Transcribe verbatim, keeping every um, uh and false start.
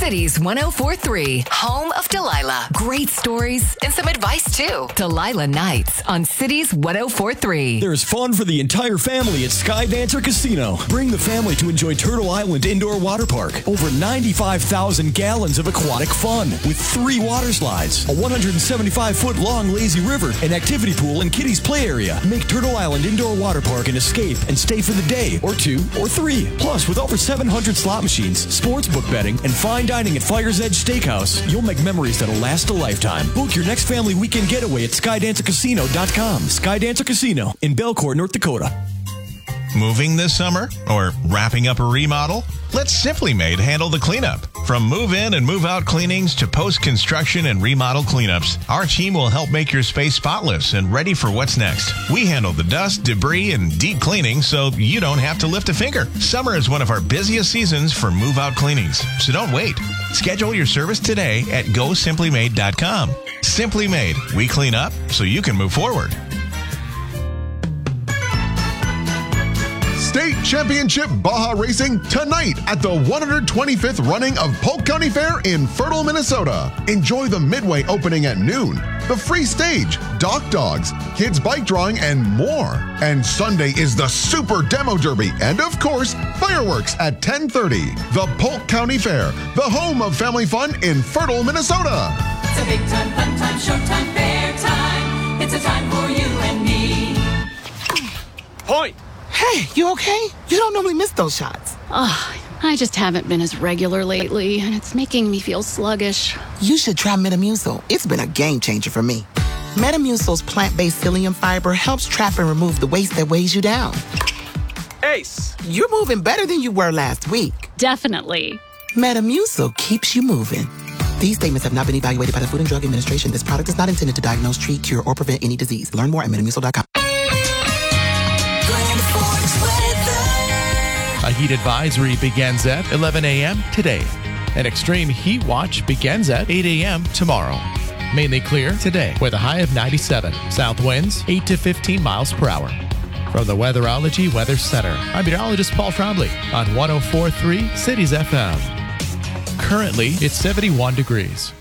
Cities one oh four point three, home of Delilah. Great stories and some advice too. Delilah Nights on Cities one oh four point three. There's fun for the entire family at Sky Dancer Casino. Bring the family to enjoy Turtle Island Indoor Water Park. Over ninety-five thousand gallons of aquatic fun with three water slides, a one hundred seventy-five foot long lazy river, an activity pool, and kiddies play area. Make Turtle Island Indoor Water Park an escape and stay for the day or two or three. Plus, with over seven hundred slot machines, sportsbook betting, and fine dining at Fire's Edge Steakhouse, you'll make memories that'll last a lifetime. Book your next family weekend getaway at sky dancer casino dot com. Sky Dancer Casino in Belcourt, North Dakota. Moving this summer or wrapping up a remodel? Let Simply Made handle the cleanup. From move-in and move-out cleanings to post-construction and remodel cleanups, our team will help make your space spotless and ready for what's next. We handle the dust, debris, and deep cleaning so you don't have to lift a finger. Summer is one of our busiest seasons for move-out cleanings, so don't wait. Schedule your service today at go simply made dot com. Simply Made. We clean up so you can move forward. State Championship Baja Racing tonight at the one hundred twenty-fifth running of Polk County Fair in Fertile, Minnesota. Enjoy the midway opening at noon, the free stage, dock dogs, kids bike drawing, and more. And Sunday is the Super Demo Derby and, of course, fireworks at ten thirty. The Polk County Fair, the home of family fun in Fertile, Minnesota. It's a big time, fun time, showtime, fair time. It's a time for you and me. Point! Hey, you okay? You don't normally miss those shots. Ugh, I just haven't been as regular lately, and it's making me feel sluggish. You should try Metamucil. It's been a game changer for me. Metamucil's plant-based psyllium fiber helps trap and remove the waste that weighs you down. Ace, you're moving better than you were last week. Definitely. Metamucil keeps you moving. These statements have not been evaluated by the Food and Drug Administration. This product is not intended to diagnose, treat, cure, or prevent any disease. Learn more at metamucil dot com. A heat advisory begins at eleven a.m. today. An extreme heat watch begins at eight a.m. tomorrow. Mainly clear today with a high of ninety-seven. South winds eight to fifteen miles per hour. From the Weatherology Weather Center, I'm meteorologist Paul Trombley on one oh four point three Cities F M. Currently, it's seventy-one degrees.